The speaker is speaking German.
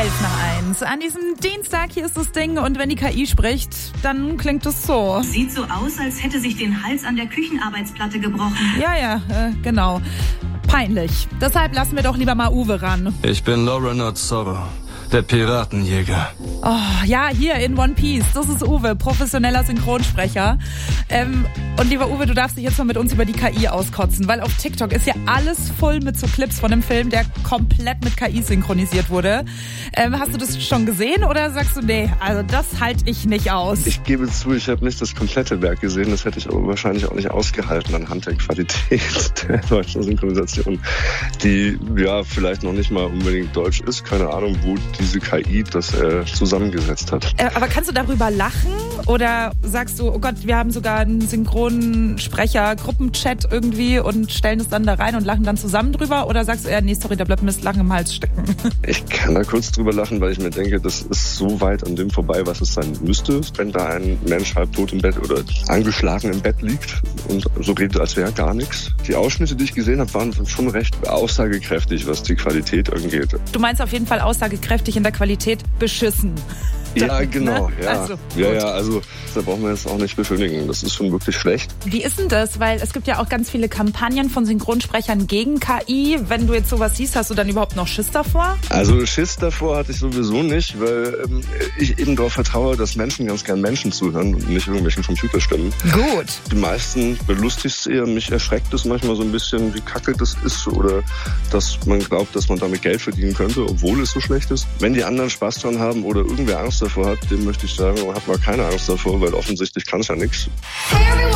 11:01. An diesem Dienstag, hier ist das Ding, und wenn die KI spricht, dann klingt es so. Sieht so aus, als hätte sich den Hals an der Küchenarbeitsplatte gebrochen. Ja, genau. Peinlich. Deshalb lassen wir doch lieber mal Uwe ran. Ich bin Lauren Zorro, der Piratenjäger. Oh, ja, hier in One Piece. Das ist Uwe, professioneller Synchronsprecher. Und lieber Uwe, du darfst dich jetzt mal mit uns über die KI auskotzen, weil auf TikTok ist ja alles voll mit so Clips von dem Film, der komplett mit KI synchronisiert wurde. Hast du das schon gesehen oder sagst du, nee, also das halte ich nicht aus? Ich gebe zu, ich habe nicht das komplette Werk gesehen. Das hätte ich aber wahrscheinlich auch nicht ausgehalten anhand der Qualität der deutschen Synchronisation, die ja vielleicht noch nicht mal unbedingt deutsch ist. Keine Ahnung, wo diese KI das zusammengesetzt hat. Aber kannst du darüber lachen oder sagst du, oh Gott, wir haben sogar einen Synchronsprecher-Gruppenchat irgendwie und stellen es dann da rein und lachen dann zusammen drüber? Oder sagst du eher, nee, sorry, da bleibt mir das Lachen im Hals stecken? Ich kann da kurz drüber lachen, weil ich mir denke, das ist so weit an dem vorbei, was es sein müsste, wenn da ein Mensch halbtot im Bett oder angeschlagen im Bett liegt und so redet, als wäre gar nichts. Die Ausschnitte, die ich gesehen habe, waren schon recht aussagekräftig, was die Qualität angeht. Du meinst auf jeden Fall aussagekräftig, in der Qualität beschissen. Ja, genau. Ja. Also da brauchen wir jetzt auch nicht beschönigen. Das ist schon wirklich schlecht. Wie ist denn das? Weil es gibt ja auch ganz viele Kampagnen von Synchronsprechern gegen KI. Wenn du jetzt sowas siehst, hast du dann überhaupt noch Schiss davor? Also Schiss davor hatte ich sowieso nicht, weil ich eben darauf vertraue, dass Menschen ganz gern Menschen zuhören und nicht irgendwelchen Computerstimmen. Gut. Die meisten belustigt es eher. Mich erschreckt es manchmal so ein bisschen, wie kacke das ist oder dass man glaubt, dass man damit Geld verdienen könnte, obwohl es so schlecht ist. Wenn die anderen Spaß dran haben oder irgendwer Angst davor hat, dem möchte ich sagen, hab mal keine Angst davor, weil offensichtlich kann es ja nichts. Hey